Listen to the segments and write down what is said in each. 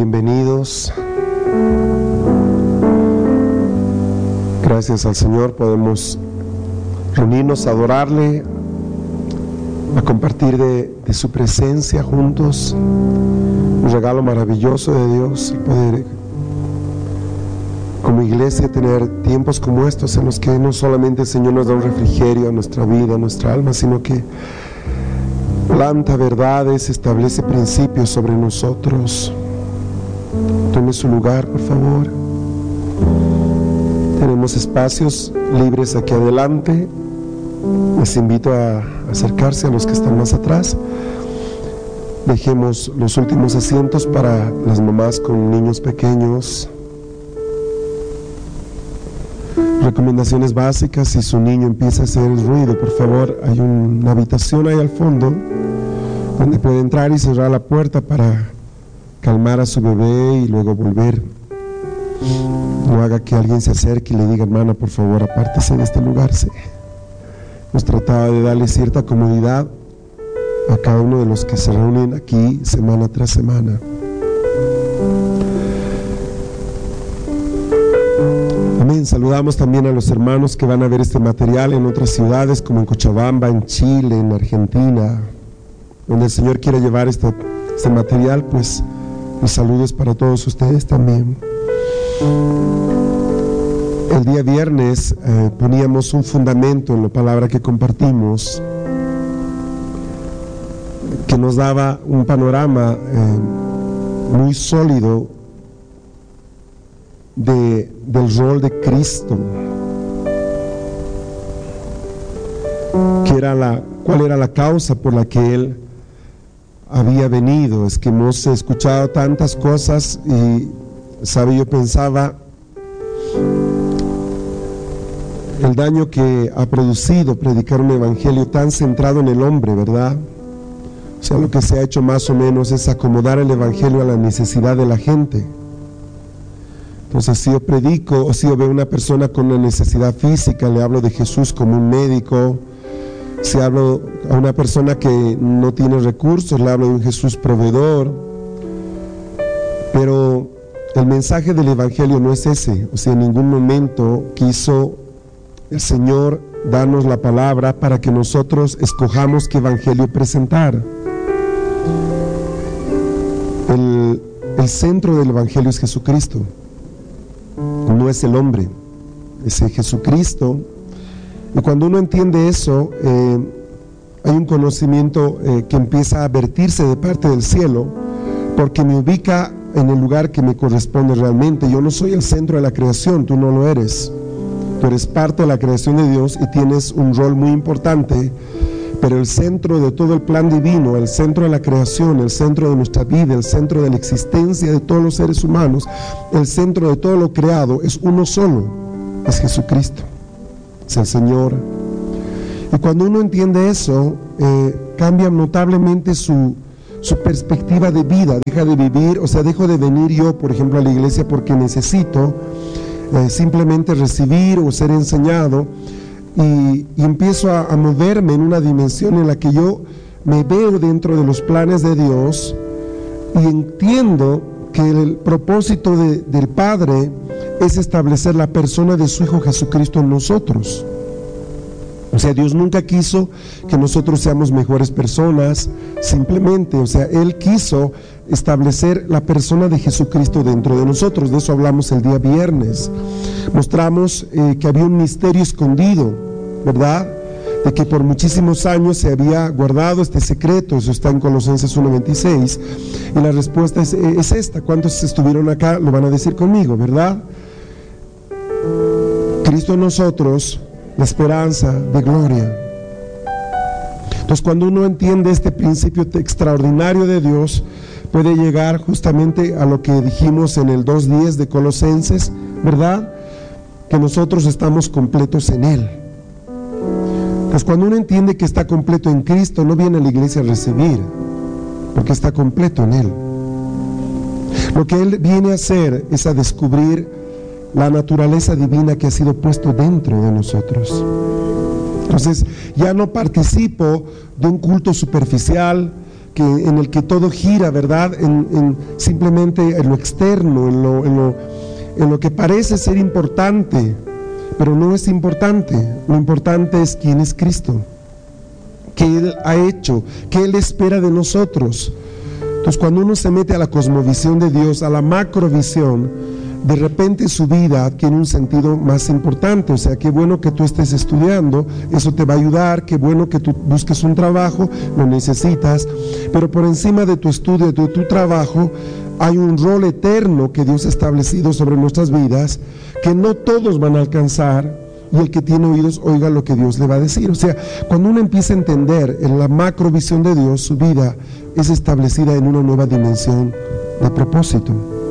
Bienvenidos. Gracias al Señor podemos reunirnos a adorarle, a compartir de su presencia juntos. Un regalo maravilloso de Dios, poder como iglesia tener tiempos como estos en los que no solamente el Señor nos da un refrigerio a nuestra vida, a nuestra alma, sino que planta verdades, establece principios sobre nosotros. Tome su lugar, por favor. Tenemos espacios libres aquí adelante. Les invito a acercarse a los que están más atrás. Dejemos los últimos asientos para las mamás con niños pequeños. Recomendaciones básicas: si su niño empieza a hacer ruido, por favor, hay una habitación ahí al fondo donde puede entrar y cerrar la puerta para calmar a su bebé y luego volver. No haga que alguien se acerque y le diga: hermana, por favor, apártese de este lugar. Hemos tratado de darle cierta comodidad a cada uno de los que se reúnen aquí semana tras semana. Amén. Saludamos también a los hermanos que van a ver este material en otras ciudades como en Cochabamba, en Chile, en Argentina, donde el Señor quiere llevar este material. Pues mis saludos para todos ustedes también. El día viernes poníamos un fundamento en la palabra que compartimos, que nos daba un panorama muy sólido del rol de Cristo, cuál era la causa por la que Él había venido. Es que hemos escuchado tantas cosas y, yo pensaba el daño que ha producido predicar un evangelio tan centrado en el hombre, ¿verdad? O sea, lo que se ha hecho más o menos es acomodar el evangelio a la necesidad de la gente. Entonces, si yo predico o si yo veo una persona con una necesidad física, le hablo de Jesús como un médico. Si hablo a una persona que no tiene recursos, le hablo de un Jesús proveedor. Pero el mensaje del evangelio no es ese. O sea, en ningún momento quiso el Señor darnos la palabra para que nosotros escojamos qué evangelio presentar. El centro del evangelio es Jesucristo, no es el hombre, es Jesucristo. Y cuando uno entiende eso, hay un conocimiento que empieza a vertirse de parte del cielo, porque me ubica en el lugar que me corresponde realmente. Yo no soy el centro de la creación, tú no lo eres. Tú eres parte de la creación de Dios y tienes un rol muy importante, pero el centro de todo el plan divino, el centro de la creación, el centro de nuestra vida, el centro de la existencia de todos los seres humanos, el centro de todo lo creado es uno solo, es Jesucristo, es el Señor. Y cuando uno entiende eso, cambia notablemente su perspectiva de vida. Deja de vivir, o sea, dejo de venir yo, por ejemplo, a la iglesia porque necesito simplemente recibir o ser enseñado, y empiezo a moverme en una dimensión en la que yo me veo dentro de los planes de Dios y entiendo que el propósito del Padre es establecer la persona de su Hijo Jesucristo en nosotros. O sea, Dios nunca quiso que nosotros seamos mejores personas, simplemente, o sea, Él quiso establecer la persona de Jesucristo dentro de nosotros. De eso hablamos el día viernes. Mostramos que había un misterio escondido, ¿verdad? De que por muchísimos años se había guardado este secreto. Eso está en Colosenses 1:26. Y la respuesta es esta. ¿Cuántos estuvieron acá? Lo van a decir conmigo, ¿verdad? Cristo en nosotros, la esperanza de gloria. Entonces, cuando uno entiende este principio extraordinario de Dios, puede llegar justamente a lo que dijimos en el 2:10 de Colosenses, ¿verdad? Que nosotros estamos completos en Él. Entonces, cuando uno entiende que está completo en Cristo, no viene a la iglesia a recibir, porque está completo en Él. Lo que Él viene a hacer es a descubrir la naturaleza divina que ha sido puesto dentro de nosotros. Entonces, ya no participo de un culto superficial en el que todo gira, ¿verdad? Simplemente en lo externo, en lo que parece ser importante, pero no es importante. Lo importante es quién es Cristo, qué Él ha hecho, qué Él espera de nosotros. Entonces, cuando uno se mete a la cosmovisión de Dios, a la macrovisión, de repente su vida adquiere un sentido más importante. O sea, qué bueno que tú estés estudiando, eso te va a ayudar, qué bueno que tú busques un trabajo, lo necesitas, pero por encima de tu estudio, de tu trabajo, hay un rol eterno que Dios ha establecido sobre nuestras vidas, que no todos van a alcanzar, y el que tiene oídos oiga lo que Dios le va a decir. O sea, cuando uno empieza a entender en la macrovisión de Dios, su vida es establecida en una nueva dimensión de propósito.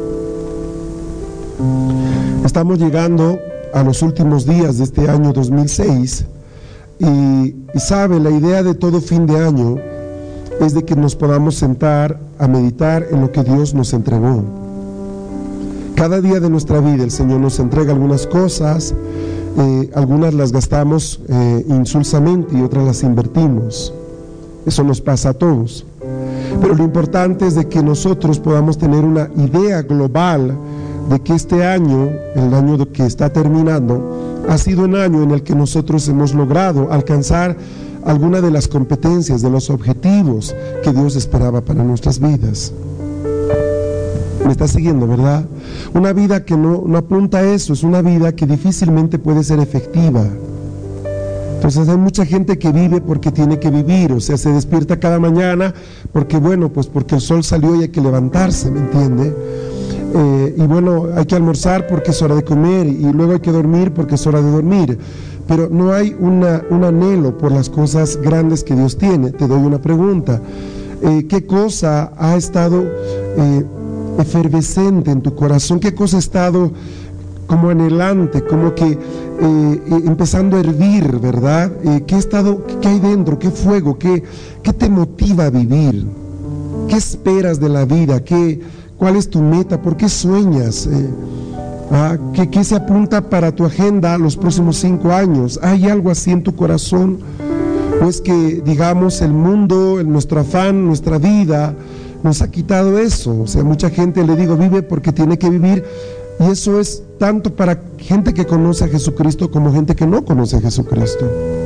Estamos llegando a los últimos días de este año 2006 y sabe, la idea de todo fin de año es de que nos podamos sentar a meditar en lo que Dios nos entregó. Cada día de nuestra vida el Señor nos entrega algunas cosas, algunas las gastamos insulsamente y otras las invertimos. Eso nos pasa a todos. Pero lo importante es de que nosotros podamos tener una idea global de que este año, el año que está terminando, ha sido un año en el que nosotros hemos logrado alcanzar alguna de las competencias, de los objetivos que Dios esperaba para nuestras vidas. Me está siguiendo, ¿verdad? Una vida que no apunta a eso, es una vida que difícilmente puede ser efectiva. Entonces hay mucha gente que vive porque tiene que vivir, o sea, se despierta cada mañana porque, bueno, pues porque el sol salió y hay que levantarse, ¿me entiende? Y bueno, hay que almorzar porque es hora de comer, y luego hay que dormir porque es hora de dormir, pero no hay un anhelo por las cosas grandes que Dios tiene. Te doy una pregunta: ¿qué cosa ha estado efervescente en tu corazón? ¿Qué cosa ha estado como anhelante, como que empezando a hervir, ¿verdad? ¿Qué hay dentro? ¿Qué fuego? ¿Qué te motiva a vivir? ¿Qué esperas de la vida? ¿Cuál es tu meta? ¿Por qué sueñas? ¿Qué se apunta para tu agenda los próximos 5 años? ¿Hay algo así en tu corazón? ¿O es que, digamos, el mundo, nuestro afán, nuestra vida nos ha quitado eso? O sea, mucha gente, le digo, vive porque tiene que vivir, y eso es tanto para gente que conoce a Jesucristo como gente que no conoce a Jesucristo.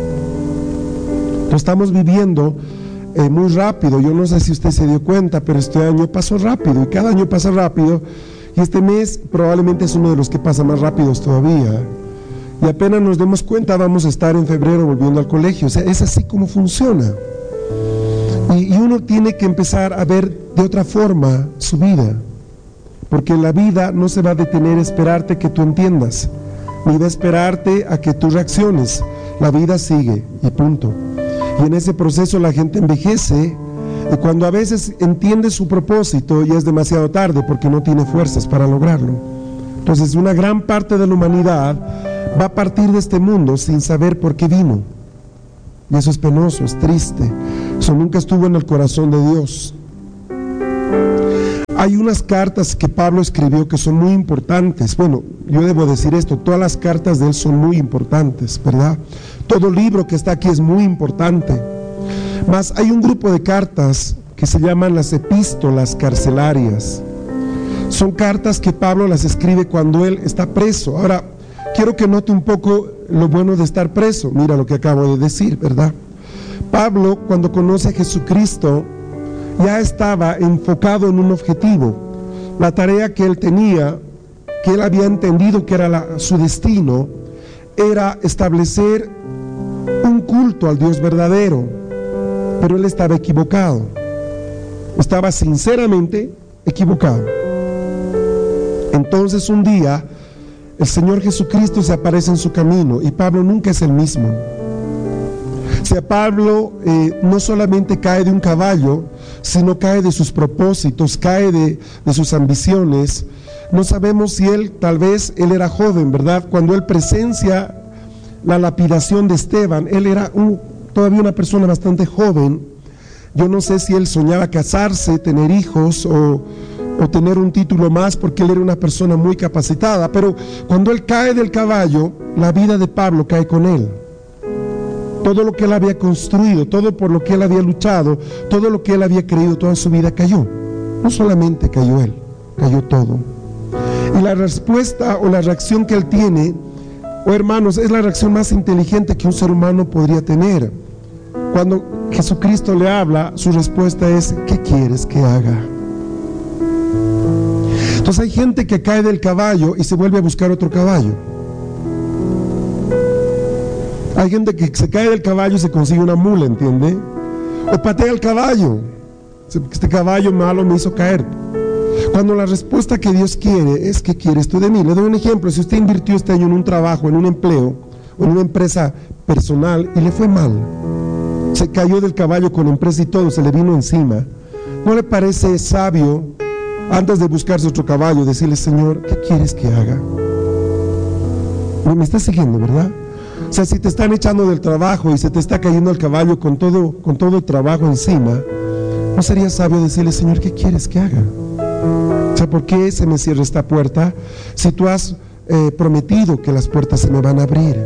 Lo estamos viviendo muy rápido. Yo no sé si usted se dio cuenta, pero este año pasó rápido, y cada año pasa rápido, y este mes probablemente es uno de los que pasa más rápidos todavía, y apenas nos demos cuenta vamos a estar en febrero volviendo al colegio. O sea, es así como funciona, y uno tiene que empezar a ver de otra forma su vida, porque la vida no se va a detener a esperarte que tú entiendas, ni va a esperarte a que tú reacciones. La vida sigue y punto. Y en ese proceso la gente envejece, y cuando a veces entiende su propósito ya es demasiado tarde porque no tiene fuerzas para lograrlo. Entonces una gran parte de la humanidad va a partir de este mundo sin saber por qué vino, y eso es penoso, es triste. Eso nunca estuvo en el corazón de Dios. Hay unas cartas que Pablo escribió que son muy importantes. Bueno, yo debo decir esto, todas las cartas de él son muy importantes, ¿verdad? Todo libro que está aquí es muy importante. Mas hay un grupo de cartas que se llaman las epístolas carcelarias. Son cartas que Pablo las escribe cuando él está preso. Ahora, quiero que note un poco lo bueno de estar preso. Mira lo que acabo de decir, ¿verdad? Pablo, cuando conoce a Jesucristo, ya estaba enfocado en un objetivo. La tarea que él tenía, que él había entendido que era su destino, era establecer un culto al Dios verdadero. Pero él estaba equivocado. Estaba sinceramente equivocado. Entonces un día el Señor Jesucristo se aparece en su camino, y Pablo nunca es el mismo. O sea, Pablo no solamente cae de un caballo, sino cae de sus propósitos, cae de sus ambiciones. No sabemos si tal vez él era joven, ¿verdad? Cuando él presencia la lapidación de Esteban, él era todavía una persona bastante joven. Yo no sé si él soñaba casarse, tener hijos o tener un título más, porque él era una persona muy capacitada, pero cuando él cae del caballo, la vida de Pablo cae con él. Todo lo que él había construido, todo por lo que él había luchado, todo lo que él había creído toda su vida cayó. No solamente cayó él, cayó todo. Y la respuesta o la reacción que él tiene, hermanos, es la reacción más inteligente que un ser humano podría tener. Cuando Jesucristo le habla, su respuesta es: ¿qué quieres que haga? Entonces hay gente que cae del caballo y se vuelve a buscar otro caballo. Hay gente que se cae del caballo y se consigue una mula, ¿entiende? O patea el caballo. Este caballo malo me hizo caer. Cuando la respuesta que Dios quiere es: ¿qué quieres tú de mí? Le doy un ejemplo. Si usted invirtió este año en un trabajo, en un empleo, o en una empresa personal y le fue mal, se cayó del caballo con la empresa y todo, se le vino encima, ¿no le parece sabio, antes de buscarse otro caballo, decirle: Señor, ¿qué quieres que haga? ¿Me estás siguiendo, verdad? O sea, si te están echando del trabajo y se te está cayendo el caballo con todo el trabajo encima, ¿no sería sabio decirle: Señor, ¿qué quieres que haga? O sea, ¿por qué se me cierra esta puerta si tú has prometido que las puertas se me van a abrir?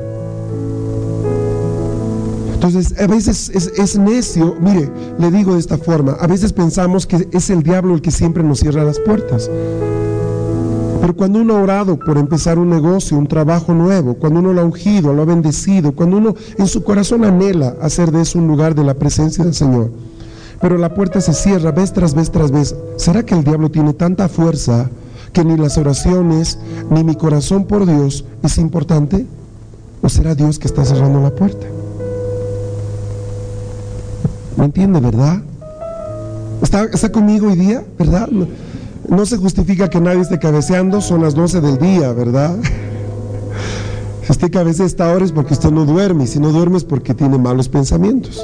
Entonces, a veces es necio. Mire, le digo de esta forma: a veces pensamos que es el diablo el que siempre nos cierra las puertas. Pero cuando uno ha orado por empezar un negocio, un trabajo nuevo, cuando uno lo ha ungido, lo ha bendecido, cuando uno en su corazón anhela hacer de eso un lugar de la presencia del Señor, pero la puerta se cierra vez tras vez tras vez, ¿será que el diablo tiene tanta fuerza que ni las oraciones, ni mi corazón por Dios es importante? ¿O será Dios que está cerrando la puerta? ¿Me entiende, verdad? ¿Está conmigo hoy día, verdad? No se justifica que nadie esté cabeceando, son las 12 del día, ¿verdad? Si usted cabecea a esta hora es porque usted no duerme, y si no duerme es porque tiene malos pensamientos.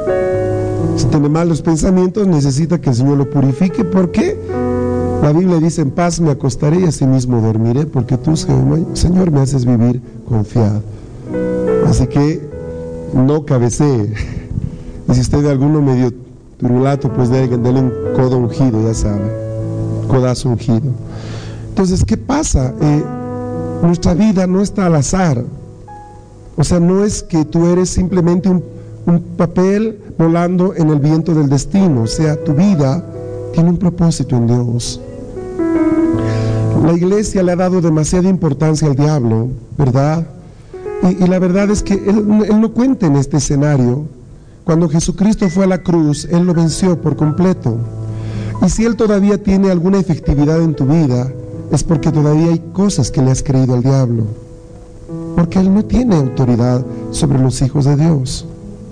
Si tiene malos pensamientos, necesita que el Señor lo purifique. ¿Por qué? La Biblia dice: en paz me acostaré y asimismo dormiré, porque tú, Señor, me haces vivir confiado. Así que no cabecee. Y si usted ve alguno medio turulato, pues dele un codo ungido, ya sabe, codazo ungido. Entonces, ¿qué pasa? Nuestra vida no está al azar. O sea, no es que tú eres simplemente un papel volando en el viento del destino. O sea, tu vida tiene un propósito en Dios. La iglesia le ha dado demasiada importancia al diablo, ¿verdad? Y la verdad es que él no cuenta en este escenario. Cuando Jesucristo fue a la cruz, Él lo venció por completo. Y si Él todavía tiene alguna efectividad en tu vida, es porque todavía hay cosas que le has creído al diablo. Porque Él no tiene autoridad sobre los hijos de Dios.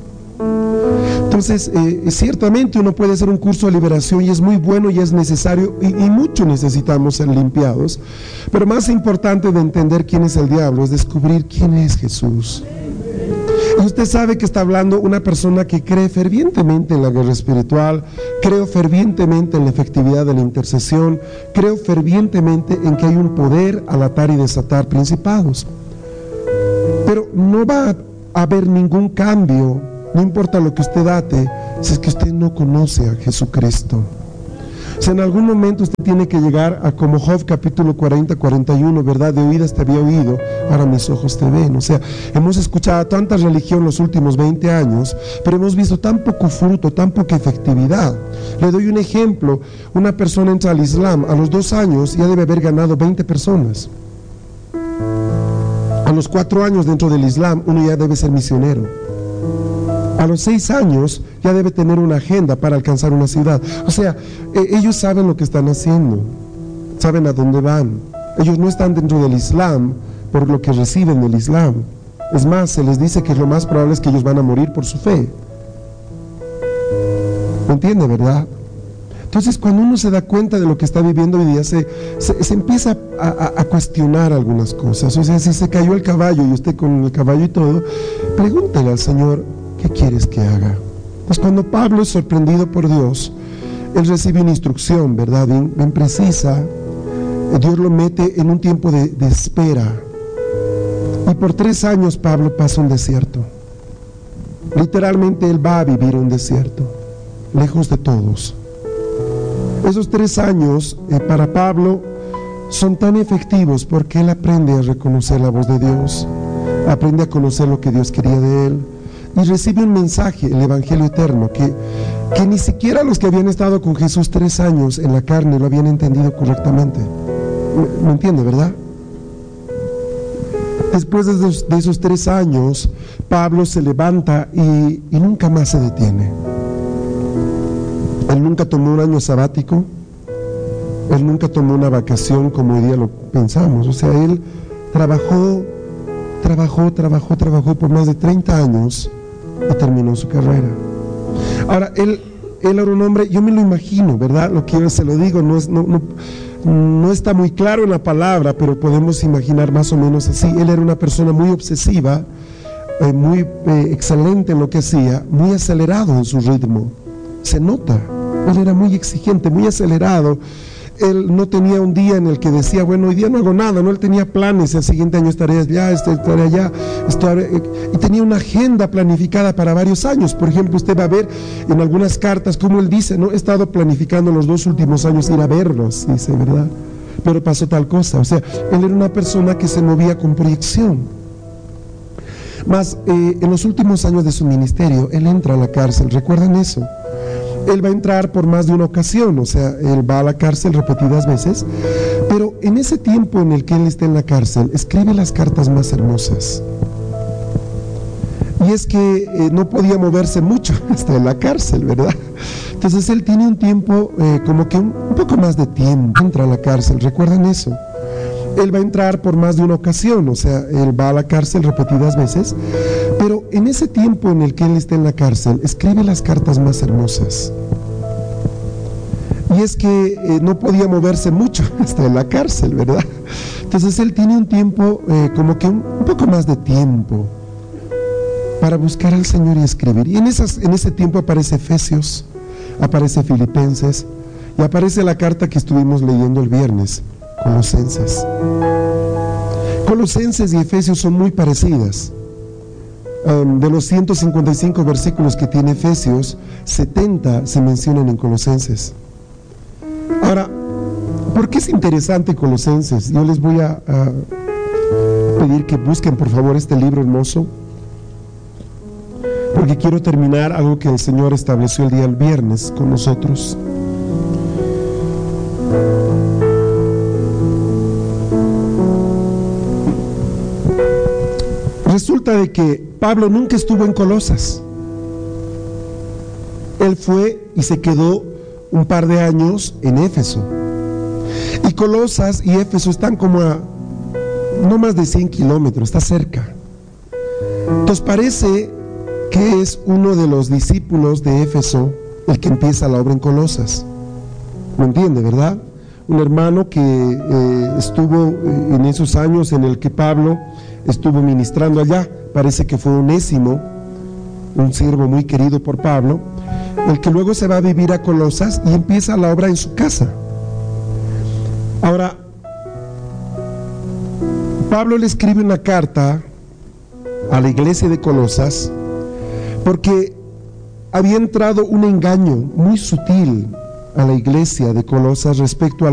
Entonces, ciertamente uno puede hacer un curso de liberación y es muy bueno y es necesario y mucho necesitamos ser limpiados. Pero más importante de entender quién es el diablo es descubrir quién es Jesús. Y usted sabe que está hablando una persona que cree fervientemente en la guerra espiritual, creo fervientemente en la efectividad de la intercesión, creo fervientemente en que hay un poder al atar y desatar principados. Pero no va a haber ningún cambio, no importa lo que usted ate, si es que usted no conoce a Jesucristo. O sea, en algún momento usted tiene que llegar a como Job capítulo 40, 41, ¿verdad? De oídas te había oído, ahora mis ojos te ven. O sea, hemos escuchado tanta religión los últimos 20 años, pero hemos visto tan poco fruto, tan poca efectividad. Le doy un ejemplo: una persona entra al Islam, a los 2 años ya debe haber ganado 20 personas. A los 4 años dentro del Islam, uno ya debe ser misionero. A los 6 años ya debe tener una agenda para alcanzar una ciudad. O sea, ellos saben lo que están haciendo, saben a dónde van. Ellos no están dentro del Islam por lo que reciben del Islam. Es más, se les dice que lo más probable es que ellos van a morir por su fe. ¿Me entiende, verdad? Entonces, cuando uno se da cuenta de lo que está viviendo hoy día, se empieza a cuestionar algunas cosas. O sea, si se cayó el caballo y usted con el caballo y todo, pregúntele al Señor: ¿qué quieres que haga? Pues cuando Pablo es sorprendido por Dios, él recibe una instrucción, ¿verdad? Bien precisa. Dios lo mete en un tiempo de espera. Y por 3 años Pablo pasa un desierto. Literalmente él va a vivir un desierto, lejos de todos. Esos 3 años para Pablo son tan efectivos porque él aprende a reconocer la voz de Dios, aprende a conocer lo que Dios quería de él. y recibe un mensaje, el Evangelio eterno, que ni siquiera los que habían estado con Jesús 3 años en la carne lo habían entendido correctamente. ¿Me entiende, verdad? Después de esos 3 años, Pablo se levanta y nunca más se detiene. Él nunca tomó un año sabático, él nunca tomó una vacación como hoy día lo pensamos. O sea, él trabajó por más de 30 años y terminó su carrera. Ahora, él era un hombre, yo me lo imagino, ¿verdad? Lo que yo se lo digo, no está muy claro en la palabra, pero podemos imaginar más o menos así. Él era una persona muy obsesiva, muy excelente en lo que hacía, muy acelerado en su ritmo. Se nota, él era muy exigente, muy acelerado. Él no tenía un día en el que decía, bueno, hoy día no hago nada, no, él tenía planes, el siguiente año estaré allá, estaré allá, y tenía una agenda planificada para varios años. Por ejemplo, usted va a ver en algunas cartas como él dice, no, he estado planificando los 2 últimos años ir a verlos, dice, ¿verdad? Pero pasó tal cosa. O sea, él era una persona que se movía con proyección. Mas en los últimos años de su ministerio, él entra a la cárcel, ¿recuerdan eso? Él va a entrar por más de una ocasión, o sea, él va a la cárcel repetidas veces, pero en ese tiempo en el que él está en la cárcel, escribe las cartas más hermosas. Y es que no podía moverse mucho hasta en la cárcel, ¿verdad? Entonces él tiene un tiempo, como que un poco más de tiempo, entra a la cárcel, ¿recuerdan eso? Él va a entrar por más de una ocasión, o sea, él va a la cárcel repetidas veces, pero en ese tiempo en el que él está en la cárcel, escribe las cartas más hermosas. Y es que no podía moverse mucho hasta en la cárcel, ¿verdad? Entonces él tiene un tiempo, como que un poco más de tiempo para buscar al Señor y escribir. Y en ese tiempo aparece Efesios, aparece Filipenses y aparece la carta que estuvimos leyendo el viernes, Colosenses. Colosenses y Efesios son muy parecidas. De los 155 versículos que tiene Efesios, 70 se mencionan en Colosenses. Ahora, ¿por qué es interesante Colosenses? Yo les voy a pedir que busquen por favor este libro hermoso, porque quiero terminar algo que el Señor estableció el día del viernes con nosotros. Resulta de que Pablo nunca estuvo en Colosas. Él fue y se quedó un par de años en Éfeso. Y Colosas y Éfeso están como a no más de 100 kilómetros, está cerca. Entonces parece que es uno de los discípulos de Éfeso el que empieza la obra en Colosas. ¿Me entiende, verdad? Un hermano que estuvo en esos años en el que Pablo estuvo ministrando allá. Parece que fue Onésimo, un siervo muy querido por Pablo, el que luego se va a vivir a Colosas y empieza la obra en su casa. Ahora, Pablo le escribe una carta a la iglesia de Colosas porque había entrado un engaño muy sutil a la iglesia de Colosas respecto al